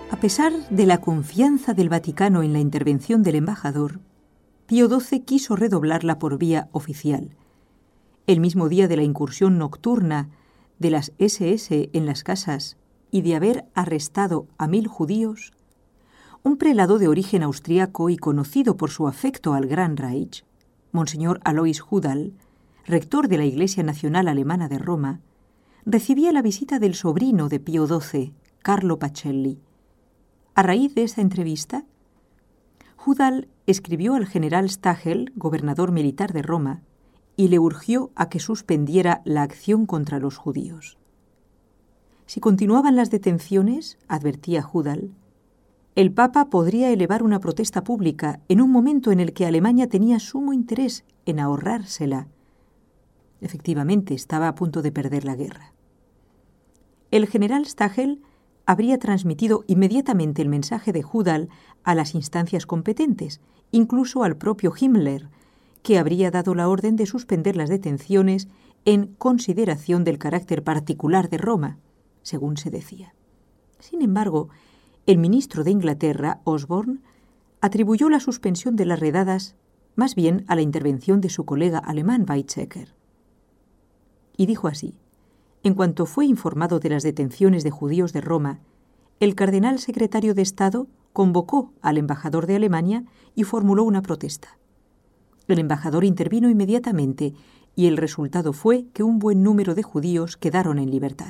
A pesar de la confianza del Vaticano en la intervención del embajador, Pío XII quiso redoblarla por vía oficial. El mismo día de la incursión nocturna de las SS en las casas y de haber arrestado a 1000 judíos, un prelado de origen austriaco y conocido por su afecto al Gran Reich, Monseñor Alois Hudal, rector de la Iglesia Nacional Alemana de Roma, recibía la visita del sobrino de Pío XII, Carlo Pacelli. A raíz de esta entrevista, Hudal escribió al general Stachel, gobernador militar de Roma, y le urgió a que suspendiera la acción contra los judíos. Si continuaban las detenciones, advertía Hudal, el Papa podría elevar una protesta pública en un momento en el que Alemania tenía sumo interés en ahorrársela. Efectivamente, estaba a punto de perder la guerra. El general Stachel habría transmitido inmediatamente el mensaje de Hudal a las instancias competentes, incluso al propio Himmler, que habría dado la orden de suspender las detenciones en consideración del carácter particular de Roma, según se decía. Sin embargo, el ministro de Inglaterra, Osborne, atribuyó la suspensión de las redadas más bien a la intervención de su colega alemán Weizsäcker. Y dijo así: en cuanto fue informado de las detenciones de judíos de Roma, el cardenal secretario de Estado convocó al embajador de Alemania y formuló una protesta. El embajador intervino inmediatamente y el resultado fue que un buen número de judíos quedaron en libertad.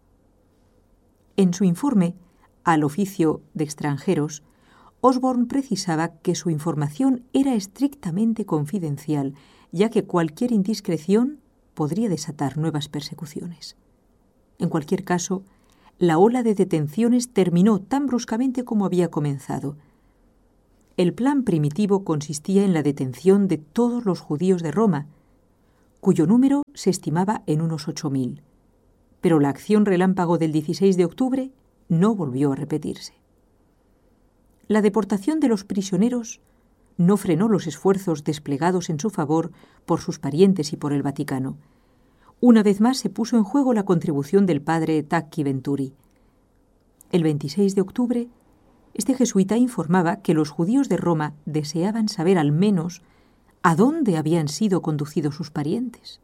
En su informe al oficio de extranjeros, Osborne precisaba que su información era estrictamente confidencial, ya que cualquier indiscreción podría desatar nuevas persecuciones. En cualquier caso, la ola de detenciones terminó tan bruscamente como había comenzado. El plan primitivo consistía en la detención de todos los judíos de Roma, cuyo número se estimaba en unos 8000. Pero la acción relámpago del 16 de octubre no volvió a repetirse. La deportación de los prisioneros no frenó los esfuerzos desplegados en su favor por sus parientes y por el Vaticano. Una vez más se puso en juego la contribución del padre Tacchi Venturi. El 26 de octubre, este jesuita informaba que los judíos de Roma deseaban saber al menos a dónde habían sido conducidos sus parientes.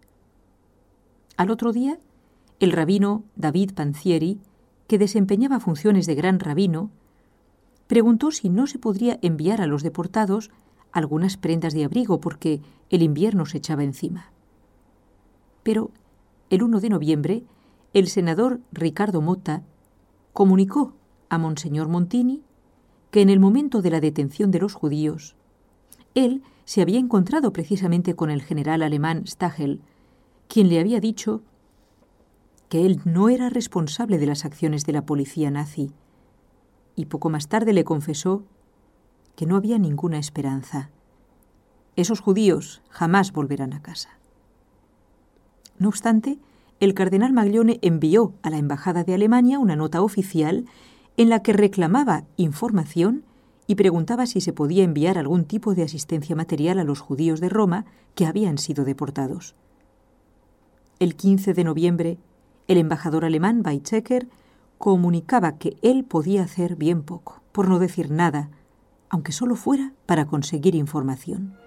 Al otro día, el rabino David Panzieri, que desempeñaba funciones de gran rabino, preguntó si no se podría enviar a los deportados algunas prendas de abrigo porque el invierno se echaba encima. Pero el 1 de noviembre, el senador Ricardo Motta comunicó a Monseñor Montini que en el momento de la detención de los judíos, él se había encontrado precisamente con el general alemán Stachel, quien le había dicho que él no era responsable de las acciones de la policía nazi, y poco más tarde le confesó que no había ninguna esperanza. Esos judíos jamás volverán a casa. No obstante, el cardenal Maglione envió a la Embajada de Alemania una nota oficial en la que reclamaba información y preguntaba si se podía enviar algún tipo de asistencia material a los judíos de Roma que habían sido deportados. El 15 de noviembre, el embajador alemán Weizsäcker comunicaba que él podía hacer bien poco, por no decir nada, aunque solo fuera para conseguir información.